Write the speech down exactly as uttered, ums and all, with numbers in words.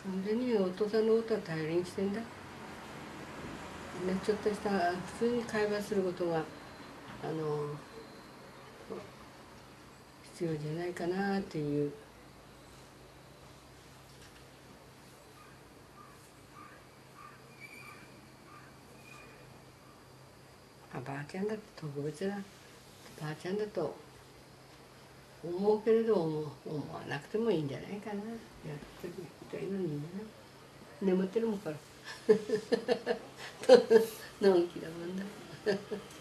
完全にお父さんのことは頼りにしてんだ。ね、ちょっとした普通に会話することがあの必要じゃないかなっていう。あばあちゃんだって特別なばあちゃんだと思うけれども思わなくてもいいんじゃないかな。やってる人いるのにね、眠ってるもんからのんきだもんだ